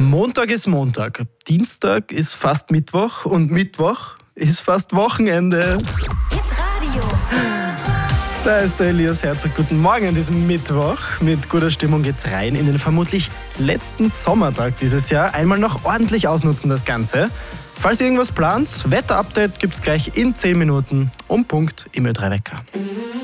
Montag ist Montag, Dienstag ist fast Mittwoch und Mittwoch ist fast Wochenende. Hitradio. Da ist der Elias Herzog. Guten Morgen an diesem Mittwoch. Mit guter Stimmung geht's rein in den vermutlich letzten Sommertag dieses Jahr. Einmal noch ordentlich ausnutzen das Ganze. Falls ihr irgendwas plant, Wetterupdate gibt's gleich in 10 Minuten um Punkt im Ö3 Wecker.